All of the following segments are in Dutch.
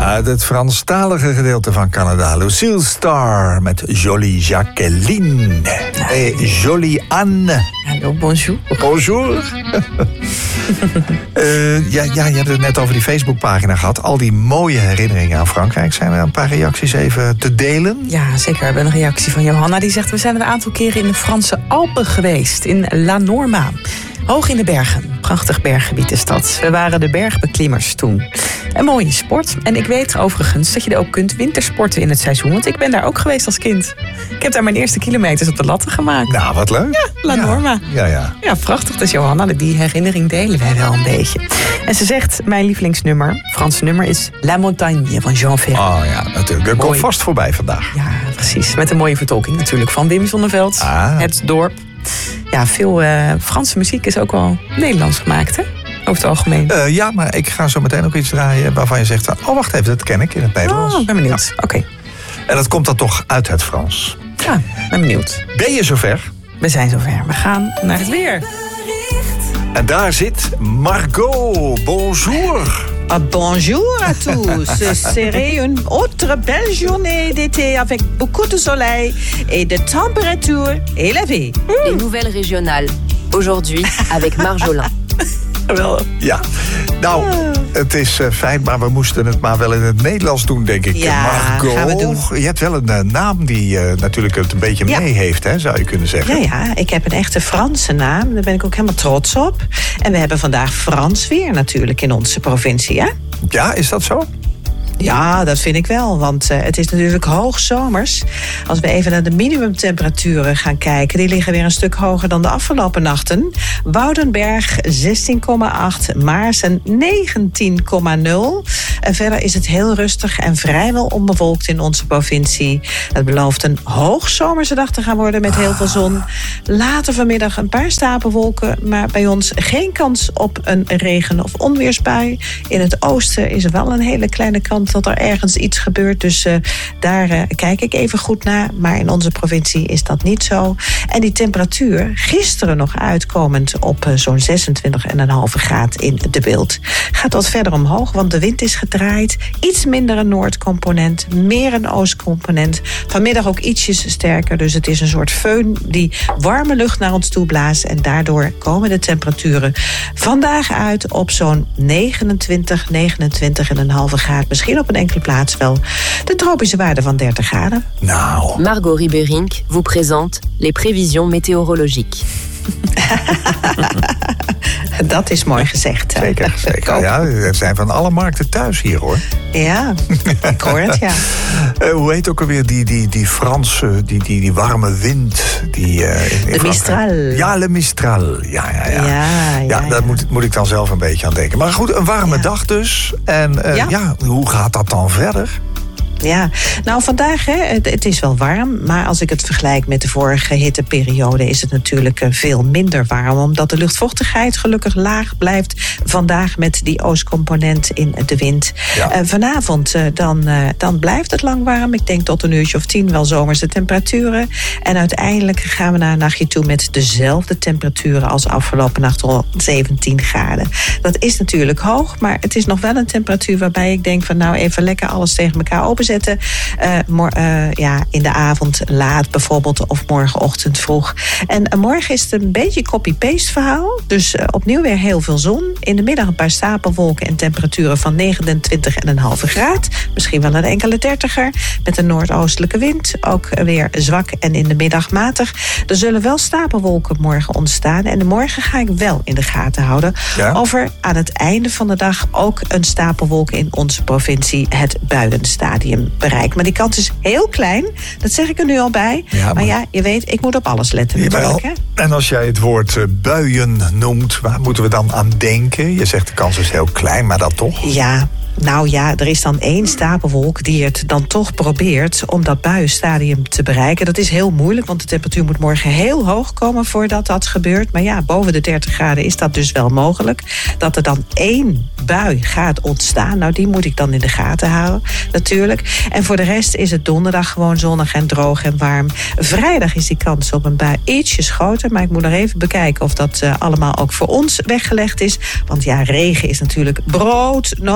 uit het Franstalige gedeelte van Canada. Lucille Starr met Jolie Jacqueline. Et Jolie Anne. Hallo, bonjour. Bonjour. Je hebt het net over die Facebookpagina gehad. Al die mooie herinneringen aan Frankrijk. Zijn er een paar reacties even te delen? Ja, zeker. We hebben een reactie van Johanna. Die zegt, we zijn een aantal keren in de Franse Alpen geweest. In La Norma. Hoog in de bergen. Prachtig berggebied is dat. We waren de bergbeklimmers toen. Een mooie sport. En ik weet overigens dat je er ook kunt wintersporten in het seizoen. Want ik ben daar ook geweest als kind. Ik heb daar mijn eerste kilometers op de latten gemaakt. Nou, wat leuk. Ja, La Norma. Ja, prachtig. Dus Johanna, die herinnering delen wij wel een beetje. En ze zegt, mijn lievelingsnummer, Franse nummer, is La Montagne van Jean Ferrat. Oh ja, natuurlijk. Dat komt vast voorbij vandaag. Ja, precies. Met een mooie vertolking natuurlijk van Wim Sonneveld. Het dorp. Ja, veel Franse muziek is ook wel Nederlands gemaakt, hè? Over het algemeen. Ja, maar ik ga zo meteen ook iets draaien waarvan je zegt, oh, wacht even, dat ken ik in het Nederlands. Oh, ik ben benieuwd. Ja. Oké. En dat komt dan toch uit het Frans? Ja, ben benieuwd. Ben je zover? We zijn zover. We gaan naar het weer. En daar zit Margot. Bonjour. Bonjour à tous. Ce serait une autre belle journée d'été avec beaucoup de soleil et de température élevée. Les nouvelles régionales. Aujourd'hui avec Marjolin. Ja, nou, het is fijn, maar we moesten het maar wel in het Nederlands doen, denk ik. Ja, Margot, gaan we doen. Je hebt wel een naam die natuurlijk het een beetje mee heeft, hè, zou je kunnen zeggen. Ja, ik heb een echte Franse naam. Daar ben ik ook helemaal trots op. En we hebben vandaag Frans weer natuurlijk in onze provincie, hè? Ja, is dat zo? Ja, dat vind ik wel, want het is natuurlijk hoogsomers. Als we even naar de minimumtemperaturen gaan kijken, die liggen weer een stuk hoger dan de afgelopen nachten. Woudenberg 16,8, Maarsen 19,0. En verder is het heel rustig en vrijwel onbewolkt in onze provincie. Het belooft een hoogzomerse dag te gaan worden met heel veel zon. Later vanmiddag een paar stapelwolken, maar bij ons geen kans op een regen- of onweersbui. In het oosten is er wel een hele kleine kans dat er ergens iets gebeurt. Dus daar kijk ik even goed naar. Maar in onze provincie is dat niet zo. En die temperatuur, gisteren nog uitkomend op zo'n 26,5 graden in de Beeld. Gaat wat verder omhoog, want de wind is gedraaid. Iets minder een noordcomponent, meer een oostcomponent. Vanmiddag ook ietsjes sterker. Dus het is een soort föhn die warme lucht naar ons toe blaast. En daardoor komen de temperaturen vandaag uit op zo'n 29,5 graden. Misschien op een enkele plaats wel de tropische waarde van 30 graden. Nou. Margot Rieberink vous présente les prévisions météorologiques. Dat is mooi gezegd. Zeker. Ja, er zijn van alle markten thuis hier, hoor. Ja, ik hoor het, ja. Hoe heet ook alweer die Franse, die warme wind? De Mistral. Ja, le Mistral. Ja, daar moet ik dan zelf een beetje aan denken. Maar goed, een warme dag dus. En hoe gaat dat dan verder? Ja, nou vandaag, het is wel warm, maar als ik het vergelijk met de vorige hitteperiode is het natuurlijk veel minder warm, omdat de luchtvochtigheid gelukkig laag blijft vandaag met die oostcomponent in de wind. Ja. Vanavond dan blijft het lang warm. Ik denk tot een uurtje of 10 wel zomerse temperaturen. En uiteindelijk gaan we naar een nachtje toe met dezelfde temperaturen als afgelopen nacht, rond 17 graden. Dat is natuurlijk hoog, maar het is nog wel een temperatuur waarbij ik denk van nou even lekker alles tegen elkaar openzetten. In de avond laat bijvoorbeeld of morgenochtend vroeg. En morgen is het een beetje copy-paste verhaal. Dus opnieuw weer heel veel zon. In de middag een paar stapelwolken en temperaturen van 29,5 graden. Misschien wel een enkele 30er. Met een noordoostelijke wind. Ook weer zwak en in de middag matig. Er zullen wel stapelwolken morgen ontstaan. En morgen ga ik wel in de gaten houden. Ja? Over aan het einde van de dag ook een stapelwolk in onze provincie. Het buienstadium bereikt. Maar die kans is heel klein. Dat zeg ik er nu al bij. Ja, maar ja, je weet, ik moet op alles letten natuurlijk. Hè? En als jij het woord buien noemt, waar moeten we dan aan denken? Je zegt de kans is heel klein, maar dat toch? Ja. Nou ja, er is dan 1 stapelwolk die het dan toch probeert om dat buienstadium te bereiken. Dat is heel moeilijk, want de temperatuur moet morgen heel hoog komen voordat dat gebeurt. Maar ja, boven de 30 graden is dat dus wel mogelijk. Dat er dan 1 bui gaat ontstaan. Nou, die moet ik dan in de gaten houden, natuurlijk. En voor de rest is het donderdag gewoon zonnig en droog en warm. Vrijdag is die kans op een bui ietsjes groter. Maar ik moet nog even bekijken of dat allemaal ook voor ons weggelegd is. Want ja, regen is natuurlijk broodnodig. Het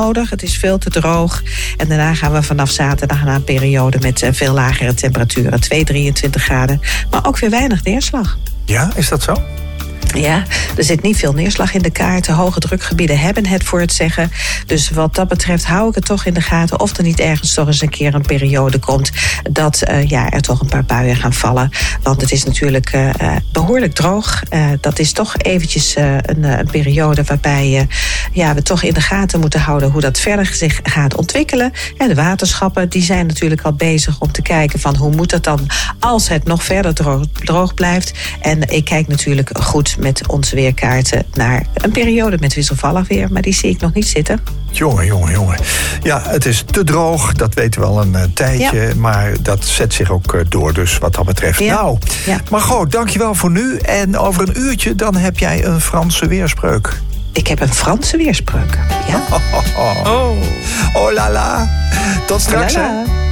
is veel te droog. En daarna gaan we vanaf zaterdag naar een periode met veel lagere temperaturen. 23 graden, maar ook weer weinig neerslag. Ja, is dat zo? Ja, er zit niet veel neerslag in de kaarten. Hoge drukgebieden hebben het voor het zeggen. Dus wat dat betreft hou ik het toch in de gaten of er niet ergens toch eens een keer een periode komt dat er toch een paar buien gaan vallen. Want het is natuurlijk behoorlijk droog. Dat is toch eventjes een periode waarbij we toch in de gaten moeten houden hoe dat verder zich gaat ontwikkelen. En de waterschappen die zijn natuurlijk al bezig om te kijken van hoe moet het dan als het nog verder droog blijft. En ik kijk natuurlijk goed met onze weerkaarten naar een periode met wisselvallig weer. Maar die zie ik nog niet zitten. Jongen. Ja, het is te droog. Dat weten we al een tijdje. Ja. Maar dat zet zich ook door. Dus wat dat betreft. Ja. Nou, Margot, dankjewel voor nu. En over een uurtje dan heb jij een Franse weerspreuk. Ik heb een Franse weerspreuk. Ja. Oh la la. Tot straks, hè.